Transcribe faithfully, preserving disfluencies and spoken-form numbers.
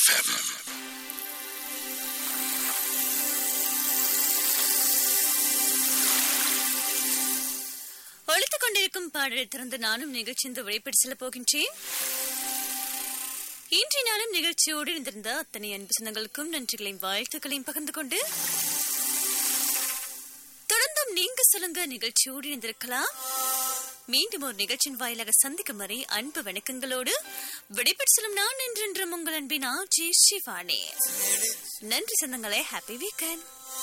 FM. ஒழித்துக் கொண்டிருக்கும் பாடலை திறந்து நானும் நிகழ்ச்சியின் விடைபெற்று செல்ல போகின்றேன். இன்றைய நாளும் நிகழ்ச்சியோடு இருந்திருந்த அத்தனை அன்பு சொந்தங்களுக்கும் நன்றிகளையும் வாழ்த்துக்களையும் பகிர்ந்து கொண்டு தொடர்ந்தும் நீங்க சொல்லுங்க நிகழ்ச்சியோடு இருந்திருக்கலாம். மீண்டும் ஒரு நிகழ்ச்சியின் வாயிலாக சந்திக்கும் வரை அன்பு வணக்கங்களோடு விடைபெற்று செல்லும் நான் என்றென்றும் உங்கள் அன்பின் ஆர்ஜே சிவானி. நன்றி சொந்தங்களே. Happy weekend.